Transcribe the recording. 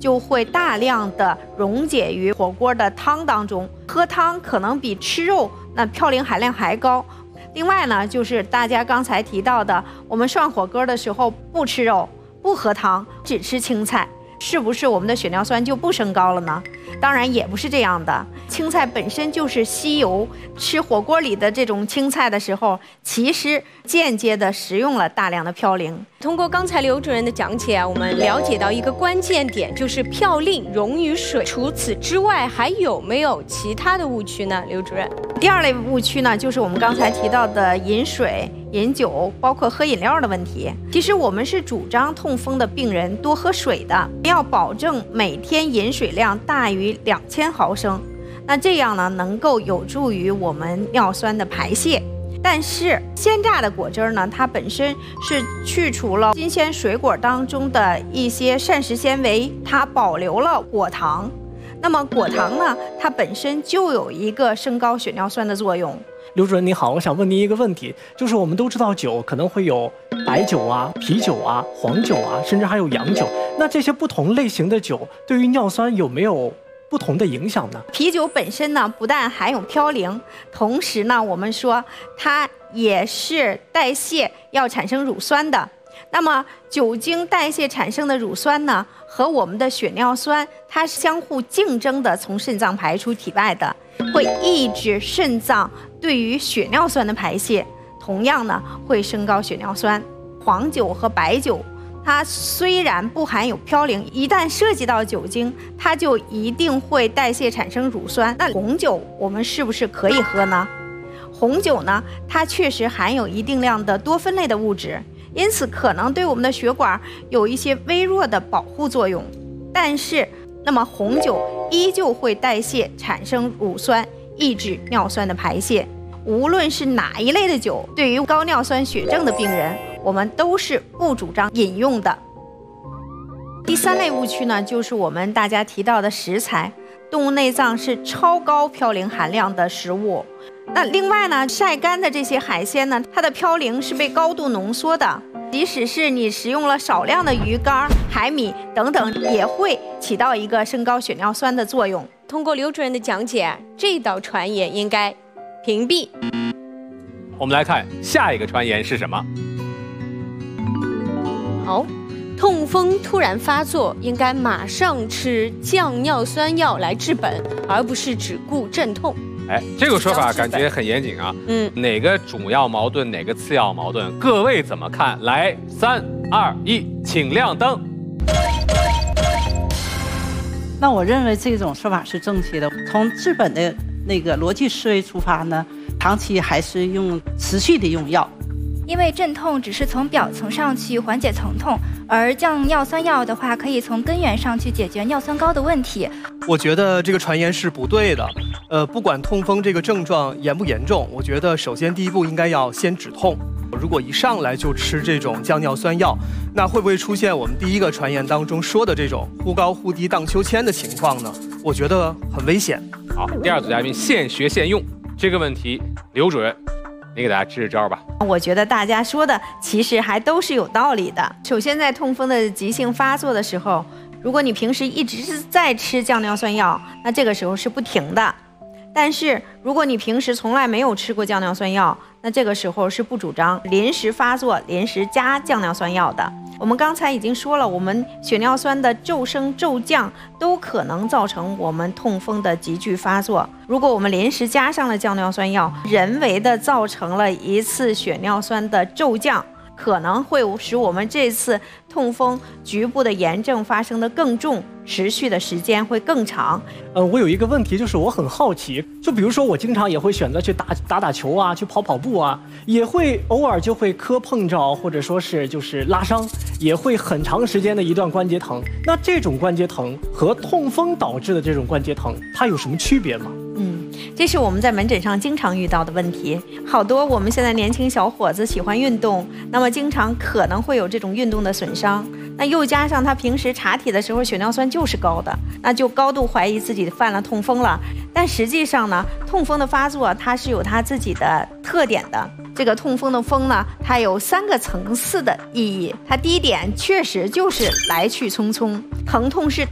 就会大量的溶解于火锅的汤当中，喝汤可能比吃肉那嘌呤含量还高。另外呢，就是大家刚才提到的，我们涮火锅的时候不吃肉、不喝汤，只吃青菜，是不是我们的血尿酸就不升高了呢？当然也不是这样的，青菜本身就是吸油，吃火锅里的这种青菜的时候，其实间接的食用了大量的嘌呤。 通过刚才刘主任的讲解啊，我们了解到一个关键点，就是嘌呤溶于水。除此之外，还有没有其他的误区呢？刘主任， 第二类误区呢，就是我们刚才提到的饮水、饮酒，包括喝饮料的问题。其实我们是主张痛风的病人多喝水的，要保证每天饮水量大于2000毫升。那这样呢，能够有助于我们尿酸的排泄。但是鲜榨的果汁呢，它本身是去除了新鲜水果当中的一些膳食纤维，它保留了果糖。那么果糖呢，它本身就有一个升高血尿酸的作用。 刘主任你好，我想问您一个问题，就是我们都知道酒可能会有白酒啊、啤酒啊、黄酒啊，甚至还有洋酒。那这些不同类型的酒对于尿酸有没有不同的影响呢？ 啤酒本身呢，不但含有嘌呤，同时呢，我们说它也是代谢要产生乳酸的。那么酒精代谢产生的乳酸呢，和我们的血尿酸，它是相互竞争的从肾脏排出体外的，会抑制肾脏对于血尿酸的排泄，同样呢会升高血尿酸。黄酒和白酒，它虽然不含有嘌呤，一旦涉及到酒精，它就一定会代谢产生乳酸。那红酒我们是不是可以喝呢？红酒呢，它确实含有一定量的多酚类的物质，因此可能对我们的血管有一些微弱的保护作用。但是，那么红酒依旧会代谢产生乳酸，抑制尿酸的排泄。无论是哪一类的酒，对于高尿酸血症的病人，我们都是不主张饮用的。第三类误区呢，就是我们大家提到的食材，动物内脏是超高嘌呤含量的食物。那另外呢，晒干的这些海鲜呢，它的嘌呤是被高度浓缩的，即使是你食用了少量的鱼干、海米等等，也会起到一个升高血尿酸的作用。 通过刘主任的讲解，这道传言应该屏蔽。 我们来看下一个传言是什么？ 好，痛风突然发作，应该马上吃降尿酸药来治本，而不是只顾镇痛。 哎，这个说法感觉很严谨啊。哪个主要矛盾，哪个次要矛盾？各位怎么看？来，3、2、1，请亮灯。 那我认为这种说法是正确的。从治本的那个逻辑思维出发呢，长期还是持续的用药。 因为镇痛只是从表层上去缓解疼痛，而降尿酸药的话，可以从根源上去解决尿酸高的问题。 我觉得这个传言是不对的。不管痛风这个症状严不严重，我觉得首先第一步应该要先止痛。如果一上来就吃这种降尿酸药，那会不会出现我们第一个传言当中说的这种忽高忽低荡秋千的情况呢？我觉得很危险。 好，第二组嘉宾现学现用这个问题，刘主任，你给大家支支招吧。 我觉得大家说的其实还都是有道理的。首先，在痛风的急性发作的时候，如果你平时一直是在吃降尿酸药，那这个时候是不停的。但是如果你平时从来没有吃过降尿酸药，那这个时候是不主张临时发作临时加降尿酸药的。我们刚才已经说了，我们血尿酸的骤升骤降都可能造成我们痛风的急剧发作。如果我们临时加上了降尿酸药，人为的造成了一次血尿酸的骤降，可能会使我们这次痛风局部的炎症发生的更重，持续的时间会更长。 我有一个问题，就是我很好奇，就比如说我经常也会选择去打球啊，去跑步啊，也会偶尔就会磕碰着，或者说是就是拉伤，也会很长时间的一段关节疼。那这种关节疼和痛风导致的这种关节疼，它有什么区别吗？ 这是我们在门诊上经常遇到的问题。好多我们现在年轻小伙子喜欢运动，那么经常可能会有这种运动的损伤。那又加上他平时查体的时候血尿酸就是高的，那就高度怀疑自己犯了痛风了。但实际上呢，痛风的发作它是有它自己的特点的。这个痛风的风呢，它有3个层次的意义。它第一点确实就是来去匆匆，疼痛是